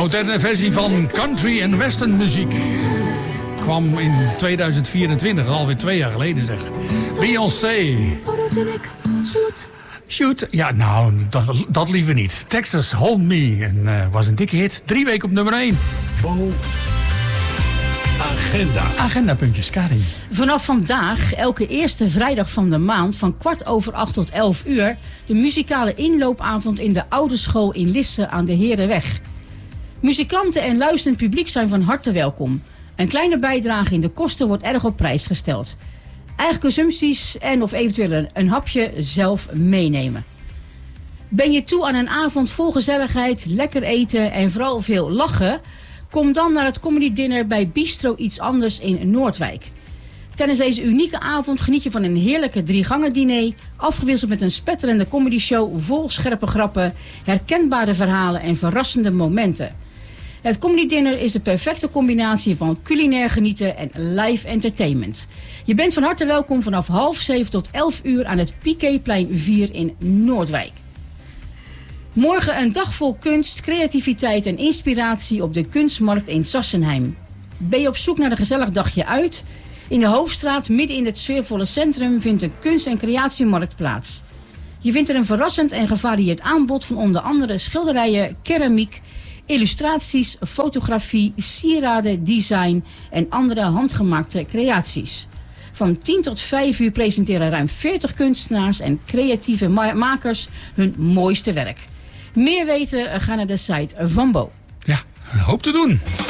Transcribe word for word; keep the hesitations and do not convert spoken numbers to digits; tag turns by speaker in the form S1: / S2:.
S1: moderne versie van country en western muziek kwam in tweeduizend vierentwintig, alweer twee jaar geleden zeg. Beyoncé. Shoot. Shoot, ja nou, dat, dat liever niet. Texas Hold Me en uh, was een dikke hit. Drie weken op nummer één.
S2: Bo. Agenda.
S1: Agendapuntjes, Karin.
S3: Vanaf vandaag, elke eerste vrijdag van de maand, van kwart over acht tot elf uur, de muzikale inloopavond in de Oude School in Lisse aan de Herenweg. Muzikanten en luisterend publiek zijn van harte welkom. Een kleine bijdrage in de kosten wordt erg op prijs gesteld. Eigen consumpties en of eventueel een hapje zelf meenemen. Ben je toe aan een avond vol gezelligheid, lekker eten en vooral veel lachen? Kom dan naar het comedy dinner bij Bistro Iets Anders in Noordwijk. Tijdens deze unieke avond geniet je van een heerlijke driegangen diner, afgewisseld met een spetterende comedyshow vol scherpe grappen, herkenbare verhalen en verrassende momenten. Het comedy dinner is de perfecte combinatie van culinair genieten en live entertainment. Je bent van harte welkom vanaf half zeven tot elf uur aan het Piquetplein vier in Noordwijk. Morgen een dag vol kunst, creativiteit en inspiratie op de kunstmarkt in Sassenheim. Ben je op zoek naar een gezellig dagje uit? In de Hoofdstraat, midden in het sfeervolle centrum, vindt een kunst- en creatiemarkt plaats. Je vindt er een verrassend en gevarieerd aanbod van onder andere schilderijen, keramiek, illustraties, fotografie, sieraden, design en andere handgemaakte creaties. Van tien tot vijf uur presenteren ruim veertig kunstenaars en creatieve ma- makers hun mooiste werk. Meer weten, ga naar de site van Bo.
S1: Ja, hoop te doen.